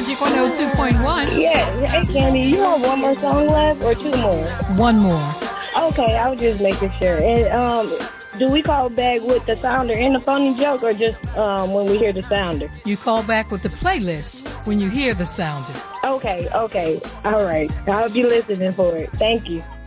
Magic 102.1. Yeah. Hey, Candy, you have one more song left or two more? One more. Okay, I was just making sure. And do we call back with the sounder and the funny joke, or just when we hear the sounder? You call back with the playlist when you hear the sounder. Okay. All right. I'll be listening for it. Thank you.